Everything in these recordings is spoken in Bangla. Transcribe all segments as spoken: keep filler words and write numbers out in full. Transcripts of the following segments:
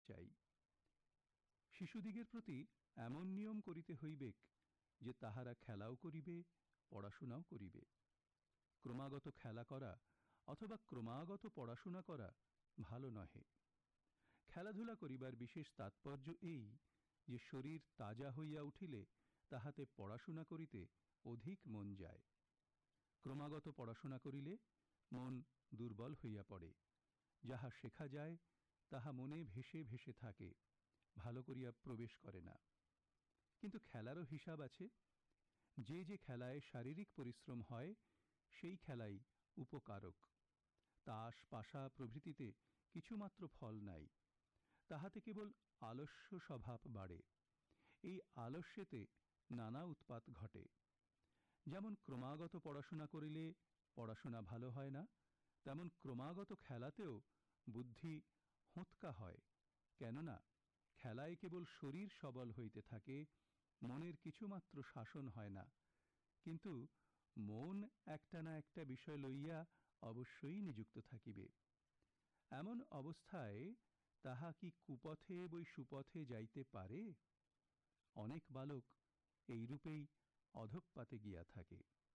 চাই। শিশুদিগের প্রতি এমন নিয়ম করিতে হইবেক যে তাহারা খেলাও করিবে, পড়াশোনাও করিবে। ক্রমাগত খেলা করা অথবা ক্রমাগত পড়াশোনা করা ভালো নহে। খেলাধুলা করিবার বিশেষ তাৎপর্য এই যে শরীর তাজা হইয়া উঠিলে তাহাতে পড়াশোনা করিতে অধিক মন যায়। ক্রমাগত পড়াশোনা করিলে মন দুর্বল হইয়া পড়ে। যাহা শেখা যায় তাহা মনে ভেসে ভেসে থাকে, ভালো করিয়া প্রবেশ করে না। কিন্তু খেলারও হিসাব আছে। যে যে খেলায় শারীরিক পরিশ্রম হয় সেই খেলাই উপকারক। তাস পাশা প্রভৃতিতে কিছুমাত্র ফল নাই, তাহাতে কেবল আলস্য স্বভাব বাড়ে। এই আলস্যেতে নানা উৎপাত ঘটে। যেমন ক্রমাগত পড়াশোনা করিলে পড়াশোনা ভালো হয় না, তেমন ক্রমাগত খেলাতেও বুদ্ধি হোঁতকা হয়। কেননা খেলায় কেবল শরীর সবল হইতে থাকে, মনের কিছুমাত্র শাসন হয় না। কিন্তু মন একটা না একটা বিষয় লইয়া অবশ্যই নিযুক্ত থাকিবে। এমন অবস্থায় তাহা কি কুপথে বই সুপথে যাইতে পারে? অনেক বালক এইরূপেই অধঃপাতে গিয়া থাকে।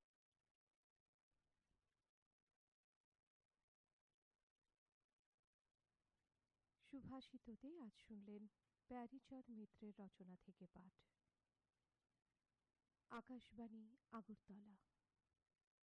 সুভাষিততে আজ শুনলেন প্যারীচাঁদ মিত্রের রচনা থেকে পাঠ। আকাশবাণী, আগরতলা।